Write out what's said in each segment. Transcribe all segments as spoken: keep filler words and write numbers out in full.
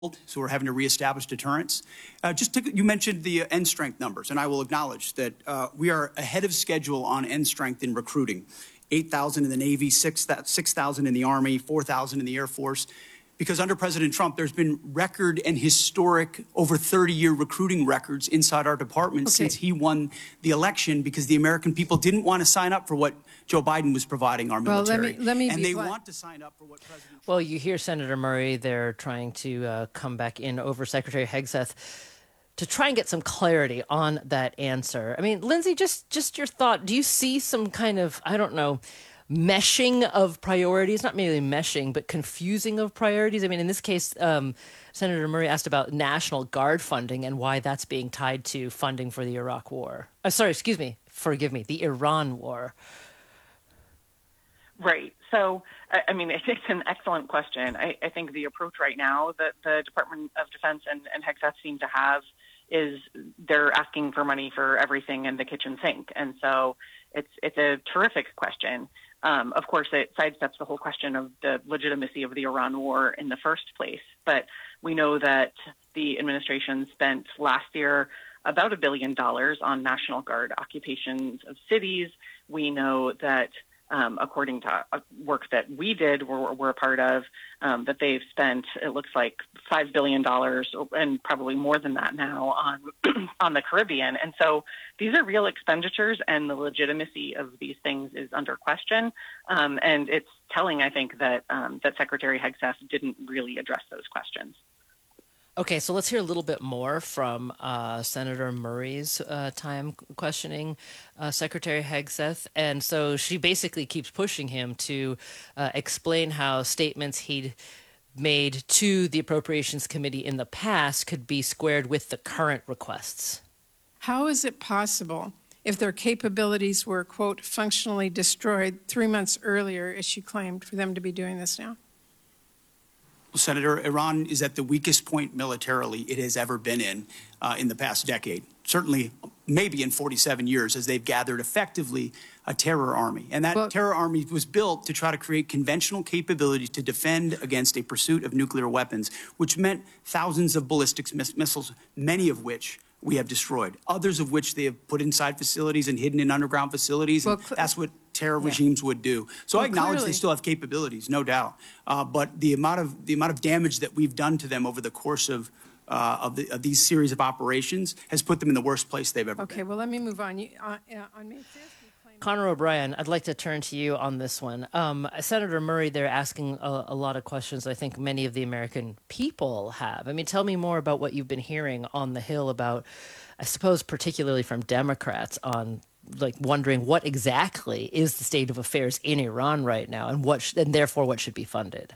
So we're having to reestablish deterrence. Uh, just to, you mentioned the uh, end strength numbers, and I will acknowledge that uh, we are ahead of schedule on end strength in recruiting. eight thousand in the Navy, six thousand in the Army, four thousand in the Air Force. Because under President Trump, there's been record and historic over thirty-year recruiting records inside our department okay. since he won the election, because the American people didn't want to sign up for what Joe Biden was providing our military. Well, let me, let me and they blunt. want to sign up for what President Trump... Well, you hear Senator Murray there trying to uh, come back in over Secretary Hegseth to try and get some clarity on that answer. I mean, Lindsay, just, just your thought. Do you see some kind of, I don't know, meshing of priorities, not merely meshing, but confusing of priorities? I mean, in this case, um, Senator Murray asked about National Guard funding and why that's being tied to funding for the Iraq war. Uh, sorry, excuse me, forgive me, the Iran war. Right. So, I mean, it's an excellent question. I, I think the approach right now that the Department of Defense and, and Hegseth seem to have is they're asking for money for everything in the kitchen sink. And so it's it's a terrific question. Um, of course, it sidesteps the whole question of the legitimacy of the Iran war in the first place. But we know that the administration spent last year about a billion dollars on National Guard occupations of cities. We know that Um, according to work that we did, we're, we're a part of, um, that they've spent, it looks like five billion dollars and probably more than that now on on the Caribbean. And so these are real expenditures, and the legitimacy of these things is under question. Um, and it's telling, I think, that um, that Secretary Hegseth didn't really address those questions. Okay, so let's hear a little bit more from uh, Senator Murray's uh, time questioning uh, Secretary Hegseth. And so she basically keeps pushing him to uh, explain how statements he'd made to the Appropriations Committee in the past could be squared with the current requests. How is it possible, if their capabilities were, quote, functionally destroyed three months earlier, as she claimed, for them to be doing this now? Well, Senator, Iran is at the weakest point militarily it has ever been in uh, in the past decade, certainly maybe in forty-seven years, as they've gathered effectively a terror army. And that well, terror army was built to try to create conventional capabilities to defend against a pursuit of nuclear weapons, which meant thousands of ballistic miss missiles, many of which we have destroyed, others of which they have put inside facilities and hidden in underground facilities. Well, and that's what terror yeah. regimes would do. So well, I acknowledge clearly. they still have capabilities, no doubt. Uh, but the amount of the amount of damage that we've done to them over the course of uh, of, the, of these series of operations has put them in the worst place they've ever okay, been. Okay, well, let me move on. You, uh, on May fifth, Conor O'Brien, I'd like to turn to you on this one. Um, Senator Murray, they're asking a, a lot of questions I think many of the American people have. I mean, tell me more about what you've been hearing on the Hill about, I suppose, particularly from Democrats, on like wondering what exactly is the state of affairs in Iran right now, and what sh- and therefore what should be funded.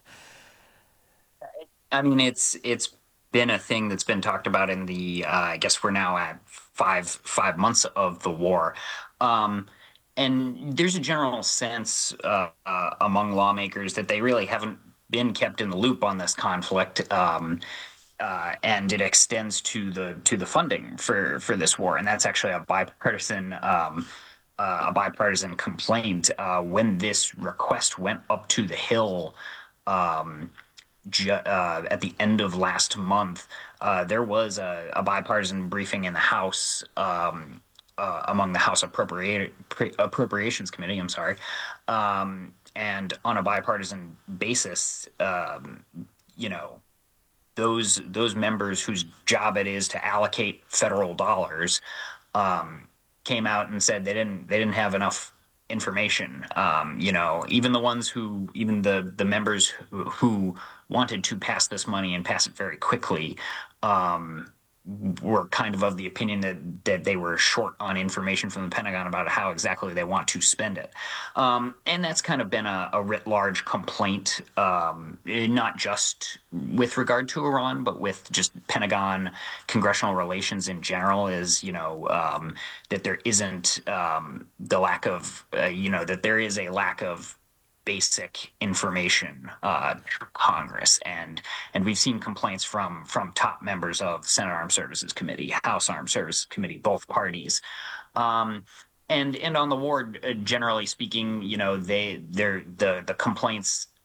I mean, it's it's been a thing that's been talked about in the uh, I guess we're now at five five months of the war. Um, And there's a general sense uh, uh, among lawmakers that they really haven't been kept in the loop on this conflict, um, uh, and it extends to the to the funding for, for this war, and that's actually a bipartisan um, uh, a bipartisan complaint. Uh, when this request went up to the Hill um, ju- uh, at the end of last month, uh, there was a, a bipartisan briefing in the House. Um, Uh, among the House Appropriate, Appropriations Committee, I'm sorry, um, and on a bipartisan basis, um, you know, those those members whose job it is to allocate federal dollars um, came out and said they didn't they didn't have enough information. Um, you know, even the ones who, even the the members who, who wanted to pass this money and pass it very quickly. Um, were kind of of the opinion that, that they were short on information from the Pentagon about how exactly they want to spend it. Um, and that's kind of been a, a writ large complaint, um, not just with regard to Iran, but with just Pentagon congressional relations in general, is, you know, um, that there isn't um, the lack of, uh, you know, that there is a lack of basic information uh, to Congress, and and we've seen complaints from from top members of Senate Armed Services Committee, House Armed Services Committee, both parties, um, and and on the war, uh, generally speaking, you know, they they're the the complaints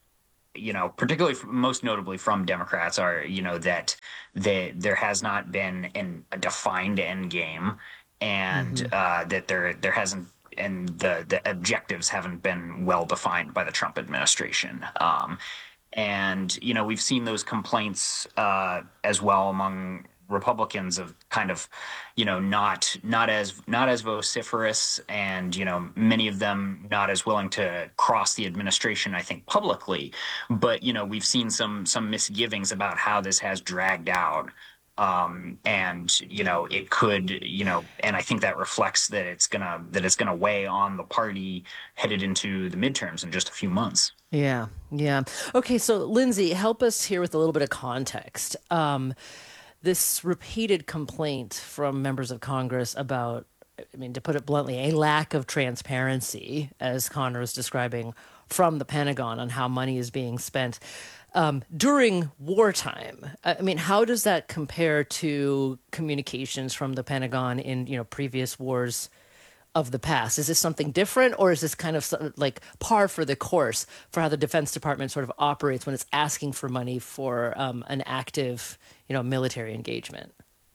you know, particularly from, most notably from Democrats, are you know that they, there has not been an, a defined end game, and Hmm. uh, that there there hasn't and the the objectives haven't been well defined by the Trump administration. Um, and you know we've seen those complaints uh, as well among Republicans of kind of you know not not as not as vociferous, and you know many of them not as willing to cross the administration, I think, publicly. But you know we've seen some some misgivings about how this has dragged out, um, and you know it could you know and I think that reflects that it's gonna that it's gonna weigh on the party headed into the midterms in just a few months. Yeah, yeah. Okay, so Lindsay, help us here with a little bit of context. Um, this repeated complaint from members of Congress about, I mean, to put it bluntly, a lack of transparency, as Connor was describing, from the Pentagon on how money is being spent um, during wartime. I I mean, how does that compare to communications from the Pentagon in, you know, previous wars of the past? Is this something different, or is this kind of so- like par for the course for how the Defense Department sort of operates when it's asking for money for um, an active, you know, military engagement?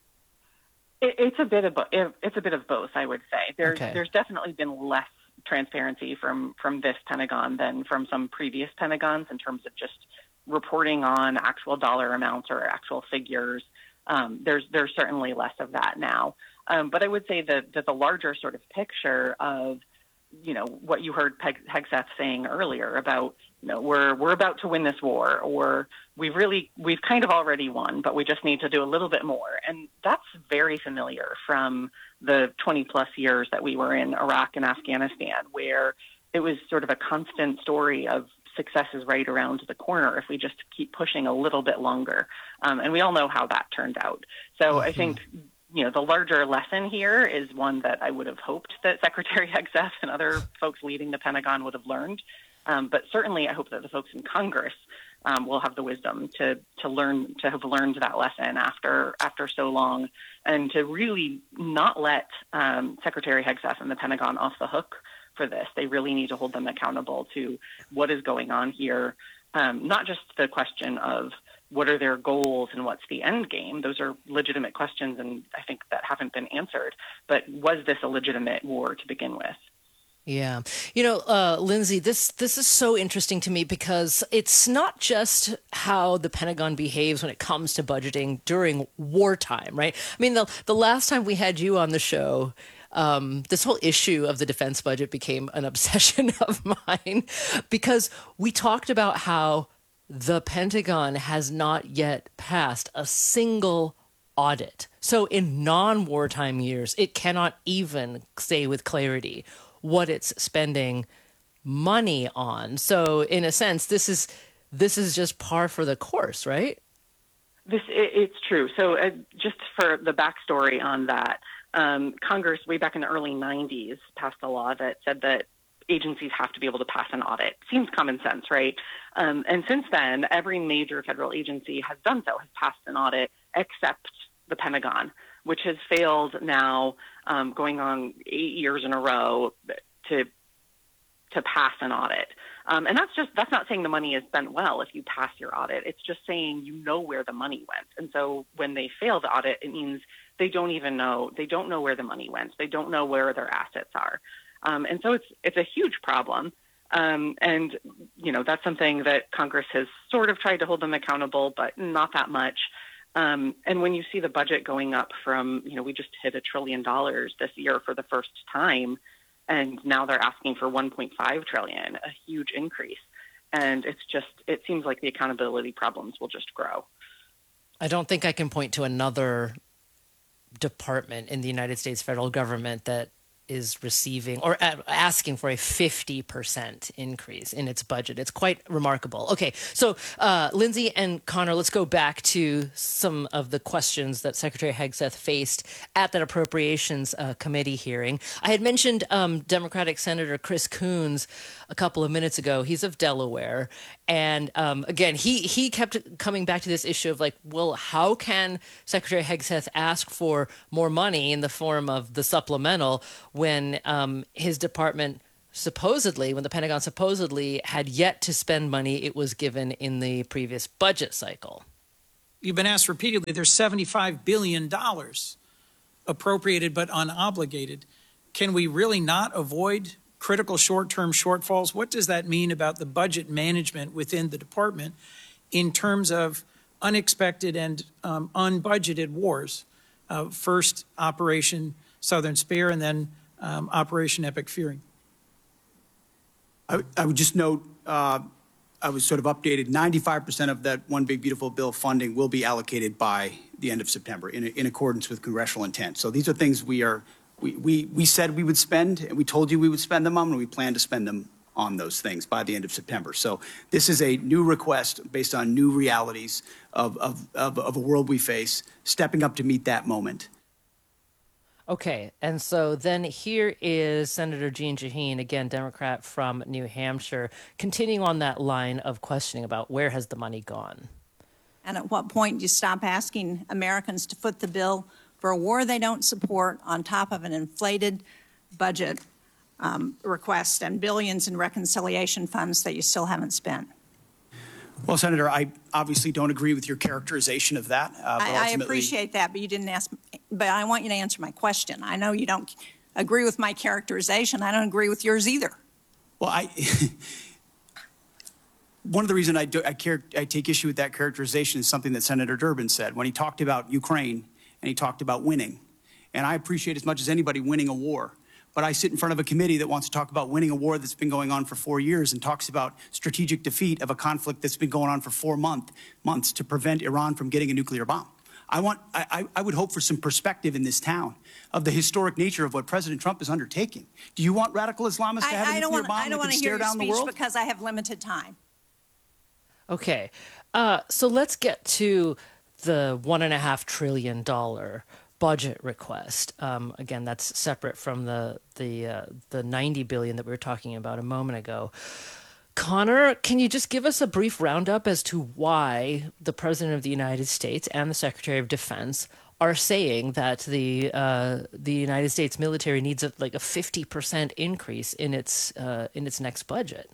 It, it's a bit of bo- it- it's a bit of both, I would say. There's Okay. there's definitely been less transparency from from this Pentagon than from some previous Pentagons in terms of just reporting on actual dollar amounts or actual figures. Um, there's there's certainly less of that now. Um, but I would say that, that the larger sort of picture of, you know, what you heard Peg, Hegseth saying earlier about, you know, we're we're about to win this war, or we've really we've kind of already won, but we just need to do a little bit more. And that's very familiar from the twenty plus years that we were in Iraq and Afghanistan, where it was sort of a constant story of success is right around the corner if we just keep pushing a little bit longer. Um, and we all know how that turned out. So mm-hmm. I think, you know, the larger lesson here is one that I would have hoped that Secretary Hegseth and other folks leading the Pentagon would have learned. Um, but certainly I hope that the folks in Congress um, will have the wisdom to to learn, to have learned that lesson after after so long, and to really not let um, Secretary Hegseth and the Pentagon off the hook for this. They really need to hold them accountable to what is going on here, um, not just the question of what are their goals and what's the end game. Those are legitimate questions, and I think that haven't been answered. But was this a legitimate war to begin with? Yeah. You know, uh, Lindsay, this this is so interesting to me because it's not just how the Pentagon behaves when it comes to budgeting during wartime, right? I mean, the the last time we had you on the show, Um, this whole issue of the defense budget became an obsession of mine because we talked about how the Pentagon has not yet passed a single audit. So in non-wartime years, it cannot even say with clarity what it's spending money on. So in a sense, this is this is just par for the course, right? This it, it's true. So uh, just for the backstory on that, Um, Congress, way back in the early nineties, passed a law that said that agencies have to be able to pass an audit. Seems common sense, right? Um, and since then, every major federal agency has done so, has passed an audit, except the Pentagon, which has failed now, um, going on eight years in a row to to pass an audit. Um, and that's just that's not saying the money is spent well if you pass your audit. It's just saying you know where the money went. And so when they fail the audit, it means they don't even know. They don't know where the money went. They don't know where their assets are. Um, and so it's it's a huge problem. Um, and, you know, that's something that Congress has sort of tried to hold them accountable, but not that much. Um, and when you see the budget going up from, you know, we just hit a trillion dollars this year for the first time, and now they're asking for one point five trillion, a huge increase. And it's just, it seems like the accountability problems will just grow. I don't think I can point to another department in the United States federal government that is receiving or asking for a fifty percent increase in its budget. It's quite remarkable. Okay, so uh, Lindsay and Connor, let's go back to some of the questions that Secretary Hegseth faced at that Appropriations uh, Committee hearing. I had mentioned um, Democratic Senator Chris Coons a couple of minutes ago. He's of Delaware. And um, again, he, he kept coming back to this issue of like, well, how can Secretary Hegseth ask for more money in the form of the supplemental when um, his department supposedly, when the Pentagon supposedly had yet to spend money it was given in the previous budget cycle. You've been asked repeatedly, there's seventy-five billion dollars appropriated but unobligated. Can we really not avoid critical short-term shortfalls? What does that mean about the budget management within the department in terms of unexpected and um, unbudgeted wars? Uh, first, Operation Southern Spear, and then um, Operation Epic Fury. I, I would just note, uh, I was sort of updated, ninety-five percent of that One Big Beautiful Bill funding will be allocated by the end of September in, in accordance with congressional intent. So these are things we are, we, we, we said we would spend, and we told you we would spend them on, and we plan to spend them on those things by the end of September. So this is a new request based on new realities of, of, of, of a world we face, stepping up to meet that moment. Okay, and so then here is Senator Jeanne Shaheen, again, Democrat from New Hampshire, continuing on that line of questioning about where has the money gone. And at what point do you stop asking Americans to foot the bill for a war they don't support on top of an inflated budget um, request and billions in reconciliation funds that you still haven't spent? Well, Senator, I obviously don't agree with your characterization of that. Uh, but I, I ultimately- appreciate that, but you didn't ask, but I want you to answer my question. I know you don't agree with my characterization. I don't agree with yours either. Well, I, one of the reasons I, do, I, care, I take issue with that characterization is something that Senator Durbin said when he talked about Ukraine and he talked about winning. And I appreciate as much as anybody winning a war. But I sit in front of a committee that wants to talk about winning a war that's been going on for four years and talks about strategic defeat of a conflict that's been going on for four month, months to prevent Iran from getting a nuclear bomb. I, want, I, I would hope for some perspective in this town of the historic nature of what President Trump is undertaking. Do you want radical Islamists to have I, a I don't nuclear want, bomb I don't that want can to hear stare your down the speech world? because I have limited time. Okay, uh, so let's get to the one and a half trillion dollar budget request. Um, again, that's separate from the the uh, the ninety billion that we were talking about a moment ago. Connor, can you just give us a brief roundup as to why the President of the United States and the Secretary of Defense are saying that the uh, the United States military needs a, like a fifty percent increase in its uh, in its next budget?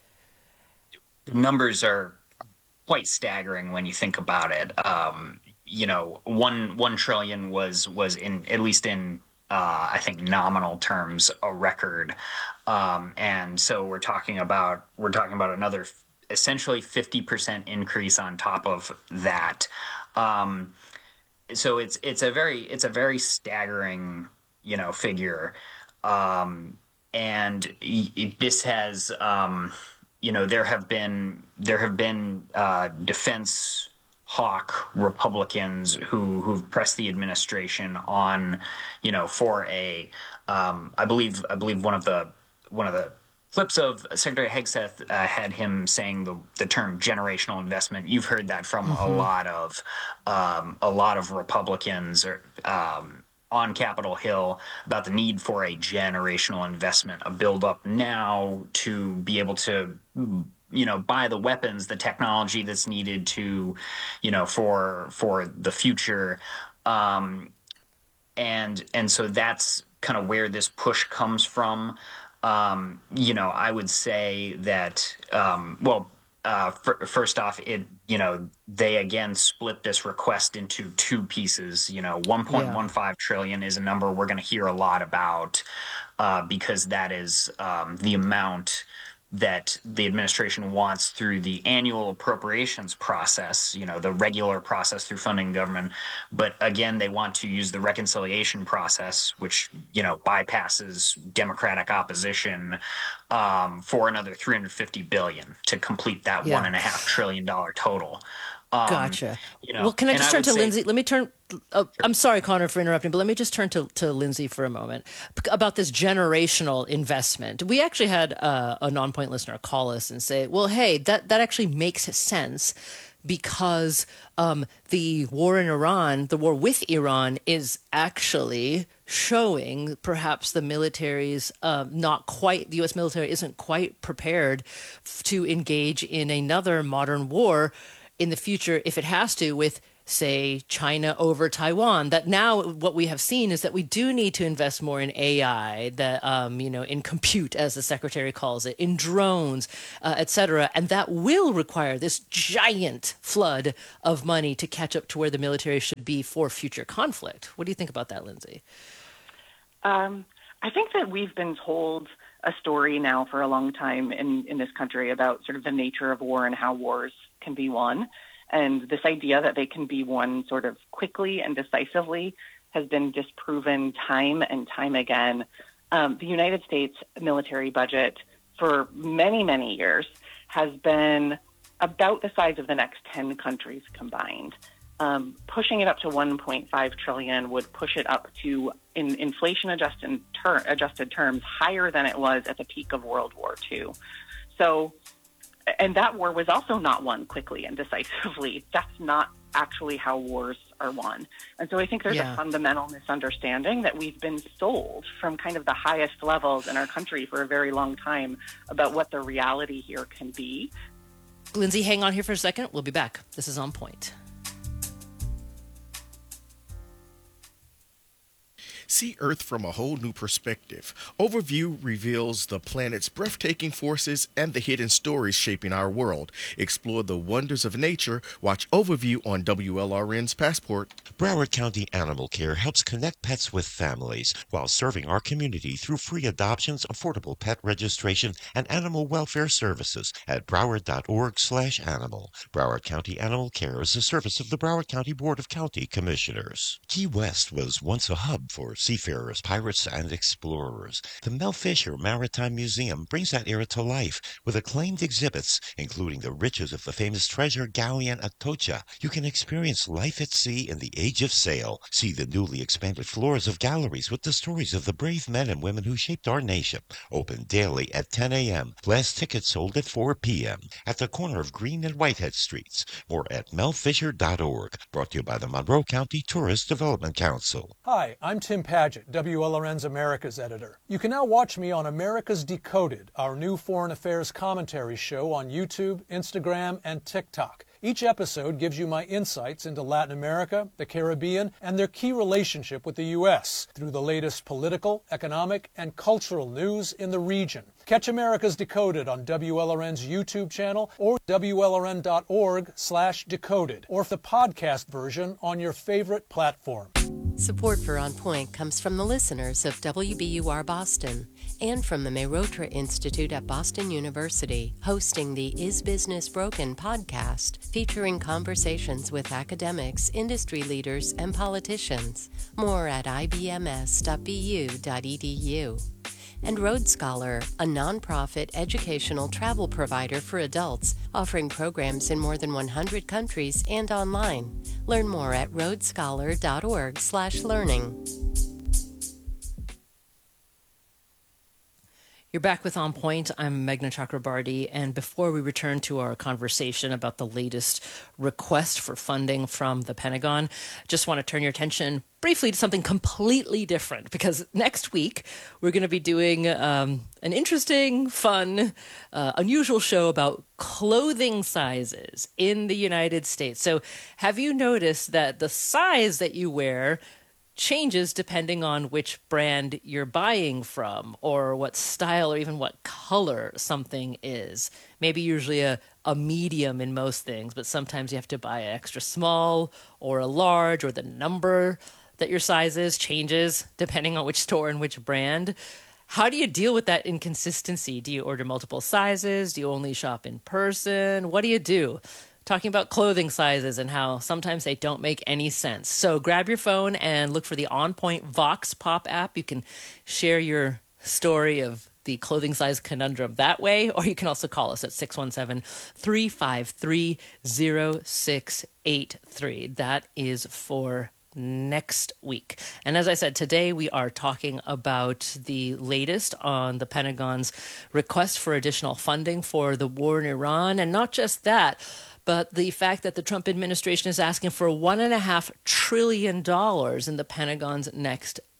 Numbers are quite staggering when you think about it. Um, you know, one one trillion was was in at least in uh, I think nominal terms a record, um, and so we're talking about we're talking about another essentially fifty percent increase on top of that. Um, so it's it's a very it's a very staggering you know figure, um, and it, this has um, you know there have been there have been uh, defense hawk Republicans who who've pressed the administration on, you know, for a, um, I believe I believe one of the one of the clips of Secretary Hegseth uh, had him saying the the term generational investment. You've heard that from mm-hmm. a lot of um, a lot of Republicans or, um, on Capitol Hill about the need for a generational investment, a build up now to be able to, you know, buy the weapons, the technology that's needed to, you know, for for the future, um, and and so that's kind of where this push comes from. Um, you know, I would say that, um, well, uh, f- first off, it you know they again split this request into two pieces. You know, one point one five trillion is a number we're going to hear a lot about uh, because that is um, the amount that the administration wants through the annual appropriations process, you know, the regular process through funding government. But again, they want to use the reconciliation process, which, you know, bypasses Democratic opposition um, for another three hundred fifty billion dollars to complete that Yeah. one and a half trillion dollar total. Um, Gotcha. You know, well, can I and just I turn would to say- Lindsay? Let me turn. Uh, I'm sorry, Connor, for interrupting, but let me just turn to, to Lindsay for a moment P- about this generational investment. We actually had uh, a non-point listener call us and say, well, hey, that, that actually makes sense because um, the war in Iran, the war with Iran, is actually showing perhaps the military's uh, not quite, the U S military isn't quite prepared f- to engage in another modern war in the future if it has to with say, China over Taiwan, that now what we have seen is that we do need to invest more in A I, that, um, you know, in compute, as the secretary calls it, in drones, uh, et cetera. And that will require this giant flood of money to catch up to where the military should be for future conflict. What do you think about that, Lindsay? Um, I think that we've been told a story now for a long time in, in this country about sort of the nature of war and how wars can be won. And this idea that they can be won sort of quickly and decisively has been disproven time and time again. Um, the United States military budget for many, many years has been about the size of the next ten countries combined. Um, pushing it up to one point five trillion dollars would push it up to, in inflation adjusted, ter- adjusted terms, higher than it was at the peak of World War Two. So, and that war was also not won quickly and decisively. That's not actually how wars are won. And so I think there's Yeah. a fundamental misunderstanding that we've been sold from kind of the highest levels in our country for a very long time about what the reality here can be. Lindsay, hang on here for a second. We'll be back. This is On Point. See Earth from a whole new perspective. Overview reveals the planet's breathtaking forces and the hidden stories shaping our world. Explore the wonders of nature. Watch Overview on W L R N's Passport. Broward County Animal Care helps connect pets with families while serving our community through free adoptions, affordable pet registration, and animal welfare services at broward.org slash animal. Broward County Animal Care is a service of the Broward County Board of County Commissioners. Key West was once a hub for seafarers, pirates, and explorers. The Mel Fisher Maritime Museum brings that era to life with acclaimed exhibits, including the riches of the famous treasure galleon Atocha. You can experience life at sea in the age of sail. See the newly expanded floors of galleries with the stories of the brave men and women who shaped our nation. Open daily at ten a.m. Last tickets sold at four p.m. at the corner of Green and Whitehead Streets. More at mel fisher dot org. Brought to you by the Monroe County Tourist Development Council. Hi, I'm Tim Paget, W L R N's America's editor. You can now watch me on America's Decoded, our new foreign affairs commentary show on YouTube, Instagram, and TikTok. Each episode gives you my insights into Latin America, the Caribbean, and their key relationship with the U S through the latest political, economic, and cultural news in the region. Catch America's Decoded on W L R N's YouTube channel or W L R N dot org slash decoded, or the podcast version on your favorite platform. Support for On Point comes from the listeners of W B U R Boston and from the Mehrotra Institute at Boston University, hosting the Is Business Broken podcast, featuring conversations with academics, industry leaders, and politicians. More at i b m s dot b u dot e d u. And Road Scholar, a nonprofit educational travel provider for adults, offering programs in more than one hundred countries and online. Learn more at road scholar dot org slash learning. You're back with On Point. I'm Meghna Chakrabarty, and before we return to our conversation about the latest request for funding from the Pentagon, just want to turn your attention briefly to something completely different, because next week we're going to be doing um, an interesting, fun, uh, unusual show about clothing sizes in the United States. So have you noticed that the size that you wear changes depending on which brand you're buying from, or what style or even what color something is? Maybe usually a, a medium in most things, but sometimes you have to buy an extra small or a large, or the number that your size is changes depending on which store and which brand. How do you deal with that inconsistency? Do you order multiple sizes? Do you only shop in person? What do you do? Talking about clothing sizes and how sometimes they don't make any sense. So grab your phone and look for the On Point Vox Pop app. You can share your story of the clothing size conundrum that way, or you can also call us at six one seven, three five three, zero six eight three. That is for next week. And as I said, today we are talking about the latest on the Pentagon's request for additional funding for the war in Iran. And not just that, but the fact that the Trump administration is asking for one and a half trillion dollars in the Pentagon's next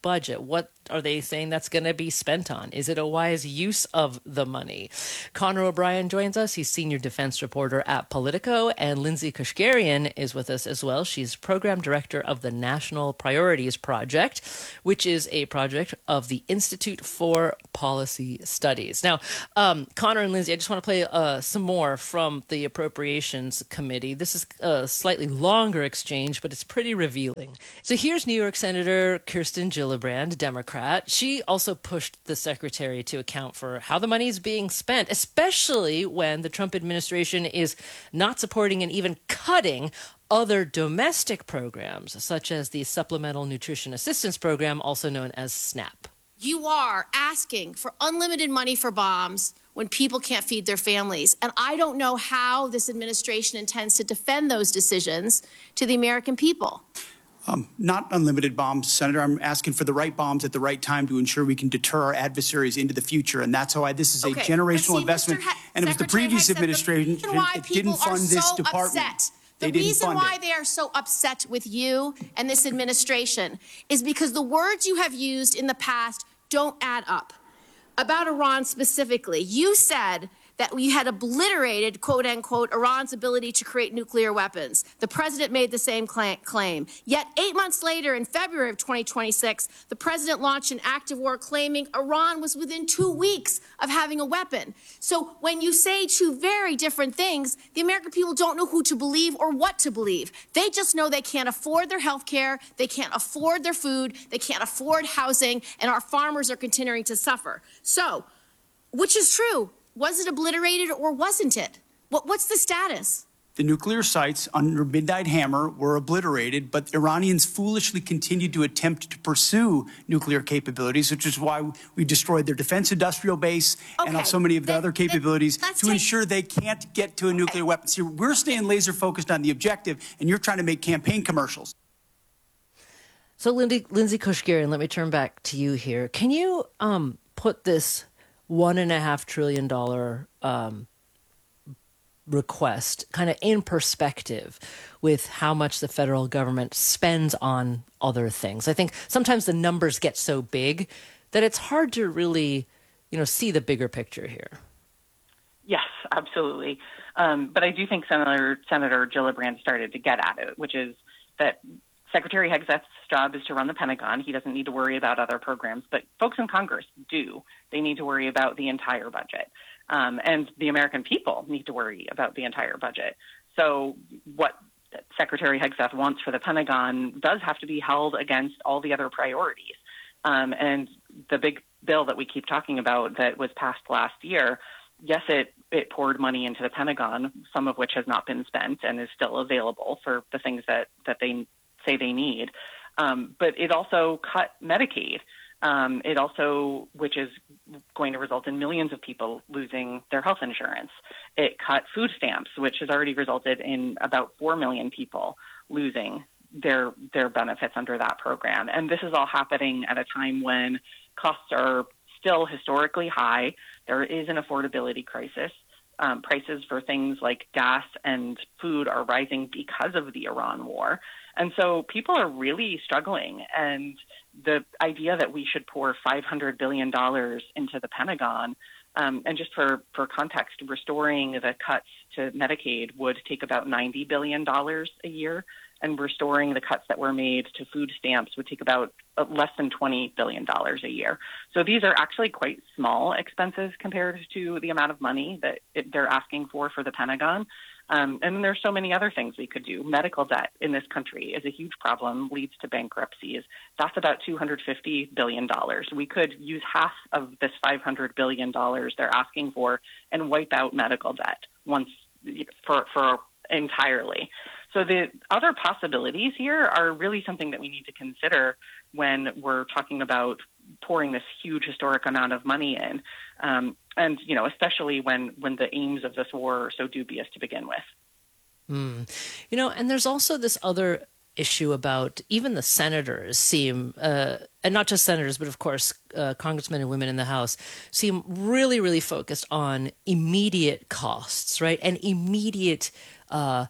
budget? What are they saying that's going to be spent on? Is it a wise use of the money? Connor O'Brien joins us. He's senior defense reporter at Politico, and Lindsay Kashgarian is with us as well. She's program director of the National Priorities Project, which is a project of the Institute for Policy Studies. Now, um, Connor and Lindsay, I just want to play uh, some more from the Appropriations Committee. This is a slightly longer exchange, but it's pretty revealing. So here's New York Senator Kirsten Gillibrand, Democrat. She also pushed the secretary to account for how the money is being spent, especially when the Trump administration is not supporting and even cutting other domestic programs, such as the Supplemental Nutrition Assistance Program, also known as SNAP. You are asking for unlimited money for bombs when people can't feed their families. And I don't know how this administration intends to defend those decisions to the American people. Um, not unlimited bombs, Senator. I'm asking for the right bombs at the right time to ensure we can deter our adversaries into the future. And that's why this is a Okay, generational but see, investment. Mister Ha- and it was the Secretary previous Hexet, the administration reason why that people didn't fund are this so department. upset, They the didn't reason fund why it. they are so upset with you and this administration is because the words you have used in the past don't add up. About Iran specifically, you said that we had obliterated, quote unquote, Iran's ability to create nuclear weapons. The president made the same cla- claim. Yet eight months later, in February of twenty twenty-six, the president launched an act of war claiming Iran was within two weeks of having a weapon. So when you say two very different things, the American people don't know who to believe or what to believe. They just know they can't afford their health care, they can't afford their food, they can't afford housing, and our farmers are continuing to suffer. So, which is true? Was it obliterated or wasn't it? What, what's the status? The nuclear sites under Midnight Hammer were obliterated, but Iranians foolishly continued to attempt to pursue nuclear capabilities, which is why we destroyed their defense industrial base and Okay, so many of the then- other capabilities then let's to take- ensure they can't get to a nuclear weapon. See, we're staying laser focused on the objective, and you're trying to make campaign commercials. So, Lindsay, Lindsay Kashgarian, let me turn back to you here. Can you um, put this one and a half trillion dollar um, request kind of in perspective with how much the federal government spends on other things? I think sometimes the numbers get so big that it's hard to really, you know, see the bigger picture here. Yes, absolutely. Um, but I do think Senator Senator Gillibrand started to get at it, which is that Secretary Hexet's job is to run the Pentagon. He doesn't need to worry about other programs, but folks in Congress do. They need to worry about the entire budget. Um, and the American people need to worry about the entire budget. So what Secretary Hexet wants for the Pentagon does have to be held against all the other priorities. Um, and the big bill that we keep talking about that was passed last year, yes, it, it poured money into the Pentagon, some of which has not been spent and is still available for the things that, that they say they need. Um, but it also cut Medicaid. Um, it also, which is going to result in millions of people losing their health insurance. It cut food stamps, which has already resulted in about four million people losing their their benefits under that program. And this is all happening at a time when costs are still historically high. There is an affordability crisis. Um, prices for things like gas and food are rising because of the Iran war. And so people are really struggling. And the idea that we should pour five hundred billion dollars into the Pentagon, um, and just for, for context, restoring the cuts to Medicaid would take about ninety billion dollars a year, and restoring the cuts that were made to food stamps would take about less than twenty billion dollars a year. So these are actually quite small expenses compared to the amount of money that it, they're asking for for the Pentagon. Um, and there's so many other things we could do. Medical debt in this country is a huge problem, leads to bankruptcies. That's about two hundred fifty billion dollars. We could use half of this five hundred billion dollars they're asking for and wipe out medical debt once for, for entirely. So the other possibilities here are really something that we need to consider when we're talking about pouring this huge historic amount of money in. Um, and, you know, especially when, when the aims of this war are so dubious to begin with. Mm. You know, and there's also this other issue about even the senators seem, uh, and not just senators, but of course, uh, congressmen and women in the House seem really, really focused on immediate costs, right? And immediate uh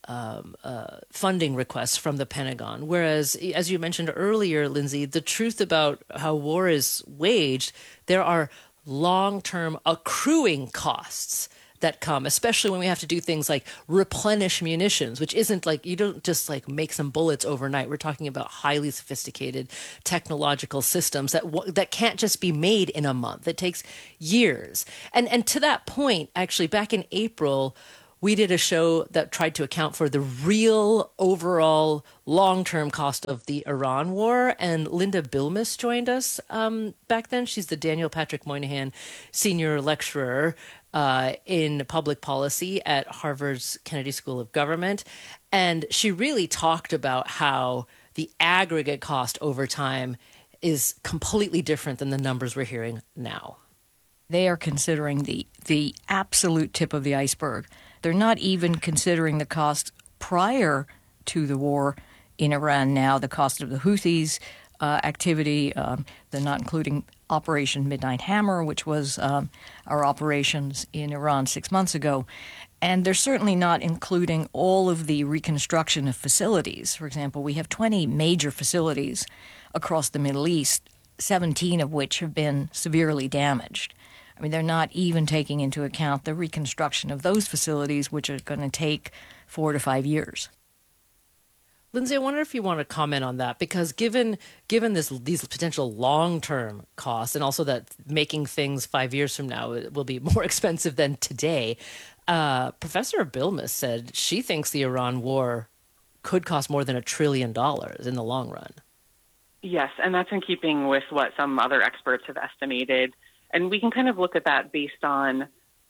um, uh, funding requests from the Pentagon. Whereas, as you mentioned earlier, Lindsay, the truth about how war is waged, there are long-term accruing costs that come, especially when we have to do things like replenish munitions, which isn't like, you don't just like make some bullets overnight. We're talking about highly sophisticated technological systems that that can't just be made in a month. It takes years. And and to that point, actually, back in April, we did a show that tried to account for the real overall long-term cost of the Iran war. And Linda Bilmes joined us um, back then. She's the Daniel Patrick Moynihan Senior Lecturer uh, in Public Policy at Harvard's Kennedy School of Government. And she really talked about how the aggregate cost over time is completely different than the numbers we're hearing now. They are considering the the absolute tip of the iceberg. They're not even considering the cost prior to the war in Iran now, the cost of the Houthis' uh, activity. Um, they're not including Operation Midnight Hammer, which was um, our operations in Iran six months ago. And they're certainly not including all of the reconstruction of facilities. For example, we have twenty major facilities across the Middle East, seventeen of which have been severely damaged. I mean, they're not even taking into account the reconstruction of those facilities, which are going to take four to five years. Lindsay, I wonder if you want to comment on that, because given given this these potential long-term costs, and also that making things five years from now will be more expensive than today, uh, Professor Bilmes said she thinks the Iran war could cost more than a trillion dollars in the long run. Yes, and that's in keeping with what some other experts have estimated. And we can kind of look at that based on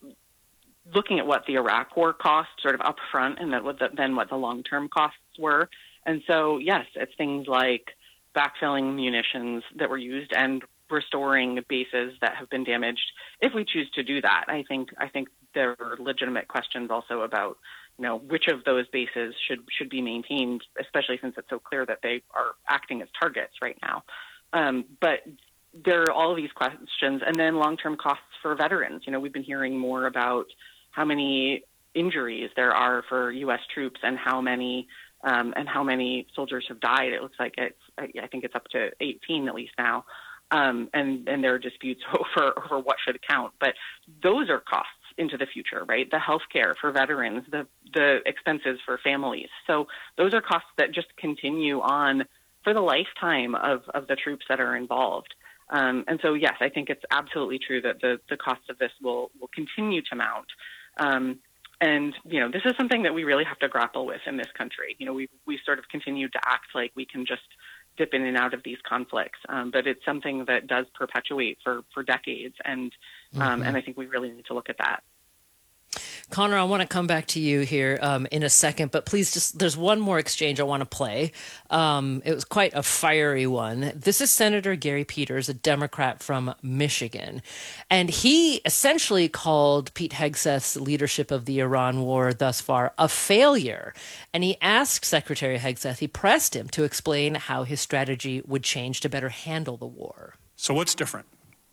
looking at what the Iraq war cost sort of up front and then what the, then what the long-term costs were. And so, yes, it's things like backfilling munitions that were used and restoring bases that have been damaged if we choose to do that. I think I think there are legitimate questions also about, you know, which of those bases should should be maintained, especially since it's so clear that they are acting as targets right now. Um, but there are all of these questions, and then long-term costs for veterans. You know, we've been hearing more about how many injuries there are for U S troops and how many um, and how many soldiers have died. It looks like it's, I think it's up to eighteen at least now, um, and and there are disputes over over what should count. But those are costs into the future, right? The health care for veterans, the the expenses for families. So those are costs that just continue on for the lifetime of of the troops that are involved. Um, and so, yes, I think it's absolutely true that the, the cost of this will, will continue to mount. Um, and, you know, this is something that we really have to grapple with in this country. You know, we we sort of continued to act like we can just dip in and out of these conflicts. Um, but it's something that does perpetuate for, for decades. And, um, mm-hmm. and I think we really need to look at that. Connor, I want to come back to you here um, in a second, but please just, there's one more exchange I want to play. Um, it was quite a fiery one. This is Senator Gary Peters, a Democrat from Michigan. And he essentially called Pete Hegseth's leadership of the Iran war thus far a failure. And he asked Secretary Hegseth, he pressed him to explain how his strategy would change to better handle the war. So what's different?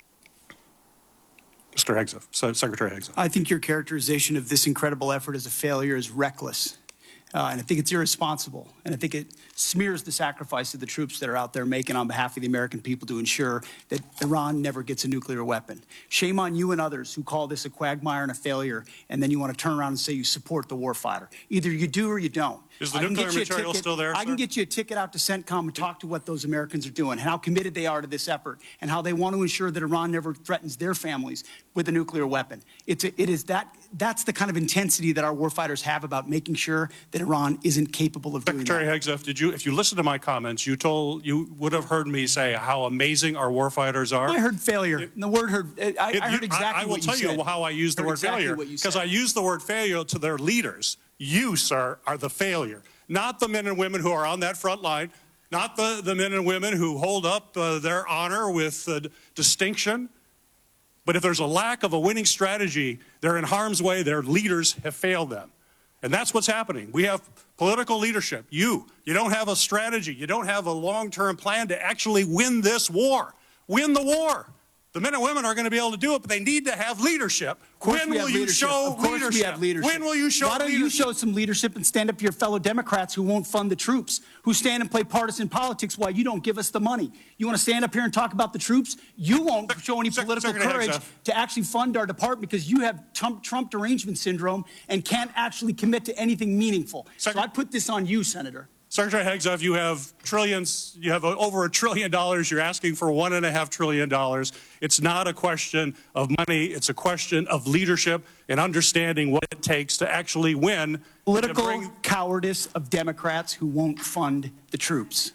Mister Hegseth, so Secretary Hegseth. I think your characterization of this incredible effort as a failure is reckless. Uh, and I think it's irresponsible. And I think it smears the sacrifice of the troops that are out there making on behalf of the American people to ensure that Iran never gets a nuclear weapon. Shame on you and others who call this a quagmire and a failure, and then you want to turn around and say you support the warfighter. Either you do or you don't. Is the I can nuclear get you a material ticket, still there, I sir? can get you a ticket out to CENTCOM and talk to what those Americans are doing and how committed they are to this effort and how they want to ensure that Iran never threatens their families with a nuclear weapon. It's a, it is that, that's the kind of intensity that our warfighters have about making sure that Iran isn't capable of doing that. Secretary Hegseth, did you, if you listen to my comments, you told, you would have heard me say how amazing our warfighters are. I heard failure. It, the word heard, I, it, I heard you, exactly I, I will what you tell said. you how I use the I heard word exactly failure. what you Because said. I use the word failure to their leaders. You, sir, are the failure. Not the men and women who are on that front line, not the, the men and women who hold up uh, their honor with uh, distinction. But if there's a lack of a winning strategy, they're in harm's way. Their leaders have failed them. And that's what's happening. We have political leadership. You, you don't have a strategy. You don't have a long-term plan to actually win this war. Win the war. The men and women are going to be able to do it, but they need to have leadership. When we will have you leadership. show Of course leadership? we have leadership. When will you show Why don't leadership? you show some leadership and stand up to your fellow Democrats who won't fund the troops, who stand and play partisan politics while you don't give us the money? You want to stand up here and talk about the troops? You won't show any political Secretary courage Hegseth. to actually fund our department because you have Trump, Trump derangement syndrome and can't actually commit to anything meaningful. So I put this on you, Senator. Secretary Hegseth, you have trillions, you have over a trillion dollars. You're asking for one and a half trillion dollars. It's not a question of money. It's a question of leadership and understanding what it takes to actually win. Political to bring... cowardice of Democrats who won't fund the troops.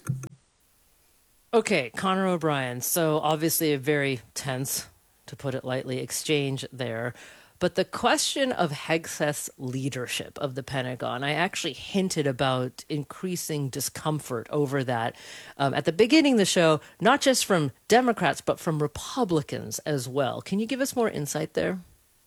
Okay, Conor O'Brien. So obviously a very tense, to put it lightly, exchange there. But the question of Hegseth's leadership of the Pentagon, I actually hinted about increasing discomfort over that um, at the beginning of the show, not just from Democrats, but from Republicans as well. Can you give us more insight there?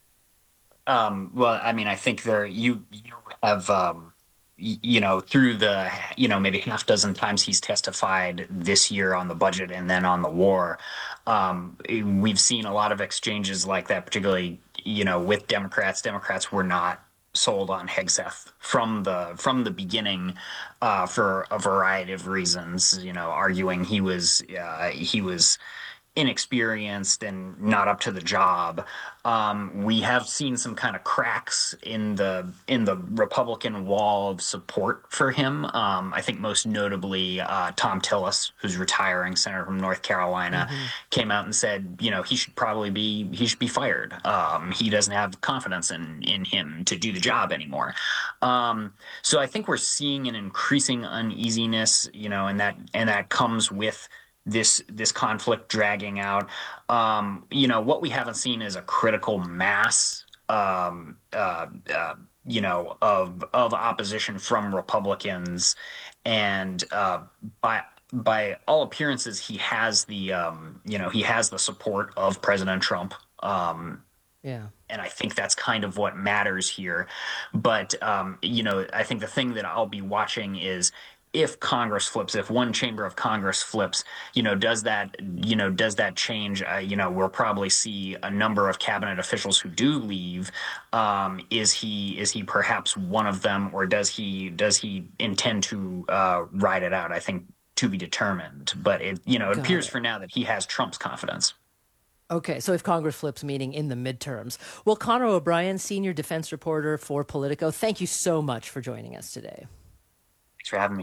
Um, well, I mean, I think there you you have um, y- you know through the you know maybe half dozen times he's testified this year on the budget and then on the war. Um, we've seen a lot of exchanges like that, particularly you know with Democrats. Democrats were not sold on Hegseth from the from the beginning uh, for a variety of reasons. You know, arguing he was uh, he was. inexperienced and not up to the job. Um, we have seen some kind of cracks in the in the Republican wall of support for him. Um, I think most notably uh, Tom Tillis, who's retiring senator from North Carolina, mm-hmm. came out and said, you know, he should probably be he should be fired. Um, he doesn't have confidence in in him to do the job anymore. Um, so I think we're seeing an increasing uneasiness, you know, and that and that comes with this this conflict dragging out. Um, you know, what we haven't seen is a critical mass, um, uh, uh, you know, of of opposition from Republicans, and uh, by by all appearances, he has the um, you know he has the support of President Trump. Um, yeah. And I think that's kind of what matters here. But um, you know, I think the thing that I'll be watching is, if Congress flips, if one chamber of Congress flips, you know, does that, you know, does that change? Uh, you know, we'll probably see a number of cabinet officials who do leave. Um, is he, is he perhaps one of them, or does he, does he intend to uh, ride it out? I think to be determined. But it, you know, it Got appears it. for now that he has Trump's confidence. Okay, so if Congress flips, meaning in the midterms. Well, Conor O'Brien, senior defense reporter for Politico, thank you so much for joining us today. Thanks for having me.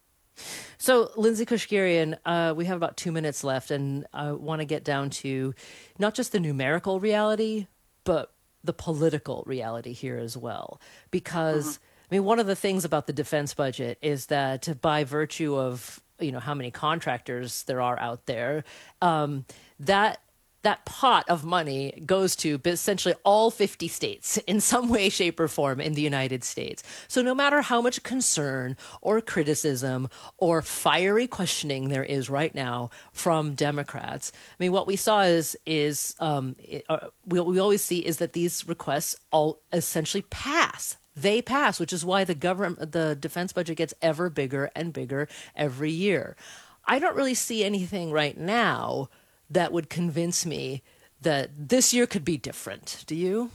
So, Lindsay Kashgarian, uh, we have about two minutes left, and I want to get down to not just the numerical reality, but the political reality here as well. Because, mm-hmm. I mean, one of the things about the defense budget is that by virtue of, you know, how many contractors there are out there, um, that that pot of money goes to essentially all fifty states in some way, shape, or form in the United States. So no matter how much concern or criticism or fiery questioning there is right now from Democrats, I mean, what we saw is, is um, it, uh, what we always see is that these requests all essentially pass. They pass, which is why the government, the defense budget gets ever bigger and bigger every year. I don't really see anything right now that would convince me that this year could be different. Do you?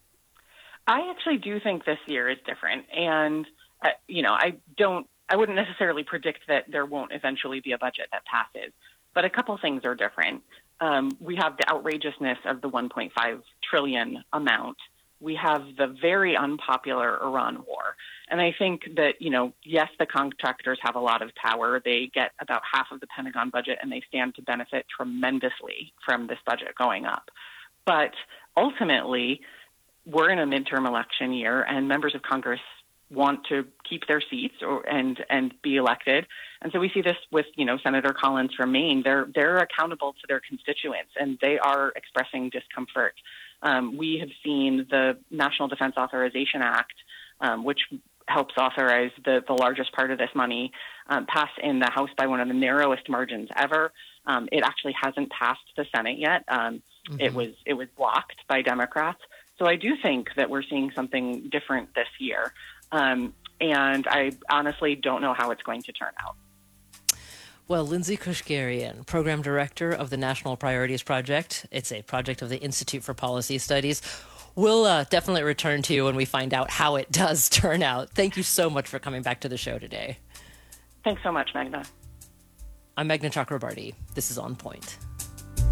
I actually do think this year is different. And, uh, you know, I don't, I wouldn't necessarily predict that there won't eventually be a budget that passes. But a couple things are different. Um, we have the outrageousness of the one point five trillion amount. We have the very unpopular Iran war. And I think that, you know, yes, the contractors have a lot of power. They get about half of the Pentagon budget, and they stand to benefit tremendously from this budget going up. But ultimately, we're in a midterm election year, and members of Congress want to keep their seats or, and and be elected. And so we see this with, you know, Senator Collins from Maine. They're they're accountable to their constituents, and they are expressing discomfort. Um, we have seen the National Defense Authorization Act, um, which helps authorize the, the largest part of this money, um, pass in the House by one of the narrowest margins ever. Um, it actually hasn't passed the Senate yet. Um, mm-hmm. It was it was blocked by Democrats. So I do think that we're seeing something different this year. Um, and I honestly don't know how it's going to turn out. Well, Lindsay Kushgarian, Program Director of the National Priorities Project. It's a project of the Institute for Policy Studies. We'll uh, definitely return to you when we find out how it does turn out. Thank you so much for coming back to the show today. Thanks so much, Magna. I'm Magna Chakrabarty. This is On Point.